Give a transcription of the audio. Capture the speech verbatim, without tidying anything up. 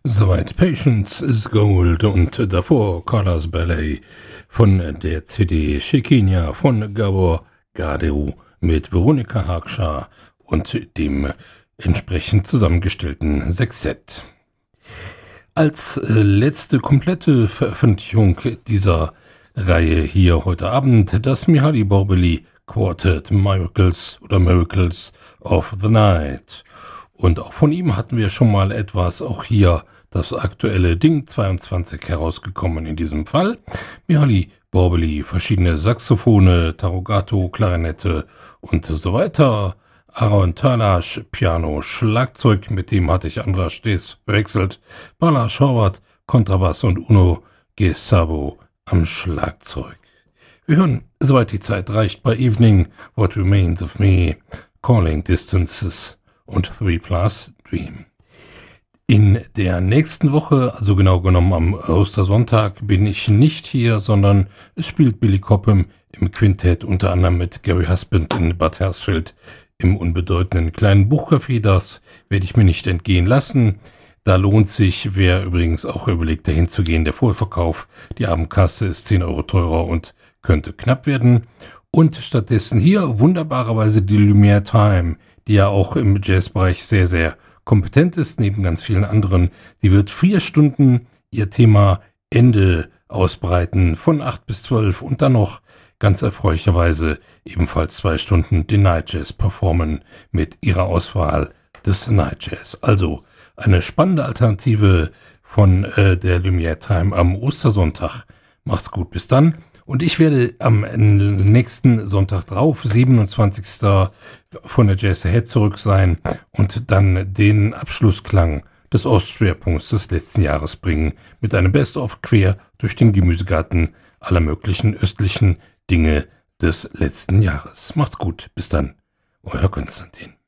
Soweit Patience is Gold und davor Colors Ballet von der C D Shekinah von Gabor Gardeu mit Veronika Harkscha und dem entsprechend zusammengestellten Sextett. Als äh, letzte komplette Veröffentlichung dieser Reihe hier heute Abend das Mihály Borbély Quartet Miracles oder Miracles of the Night. Und auch von ihm hatten wir schon mal etwas, auch hier das aktuelle Ding zweiundzwanzig herausgekommen in diesem Fall. Mihály Borbély, verschiedene Saxophone, Tarogato, Klarinette und so weiter. Aaron Talash, Piano, Schlagzeug, mit dem hatte ich Andras Stehs verwechselt. Balázs Horváth, Kontrabass und Uno Gesabo am Schlagzeug. Wir hören, soweit die Zeit reicht, bei Evening, What Remains of Me, Calling Distances und Three Plus Dream. In der nächsten Woche, also genau genommen am Ostersonntag, bin ich nicht hier, sondern es spielt Billy Cobham im Quintett, unter anderem mit Gary Husband in Bad Hersfeld im unbedeutenden kleinen Buchcafé. Das werde ich mir nicht entgehen lassen. Da lohnt sich, wer übrigens auch überlegt, dahin zu gehen, der Vorverkauf. Die Abendkasse ist zehn Euro teurer und könnte knapp werden. Und stattdessen hier wunderbarerweise die Lumière Time, die ja auch im Jazzbereich sehr, sehr kompetent ist, neben ganz vielen anderen. Die wird vier Stunden ihr Thema Ende ausbreiten, von acht bis zwölf und dann noch ganz erfreulicherweise ebenfalls zwei Stunden den Night Jazz performen mit ihrer Auswahl des Night Jazz. Also eine spannende Alternative von äh, der Lumière Time am Ostersonntag. Macht's gut, bis dann. Und ich werde am nächsten Sonntag drauf, siebenundzwanzigsten von der Jazz Ahead zurück sein und dann den Abschlussklang des Ostschwerpunkts des letzten Jahres bringen mit einem Best-of quer durch den Gemüsegarten aller möglichen östlichen Dinge des letzten Jahres. Macht's gut, bis dann, euer Konstantin.